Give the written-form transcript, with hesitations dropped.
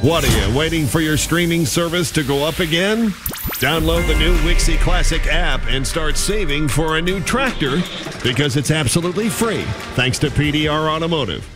What are you, waiting for your streaming service to go up again? Download the new Wixie Classic app and start saving for a new tractor because it's absolutely free, thanks to PDR Automotive.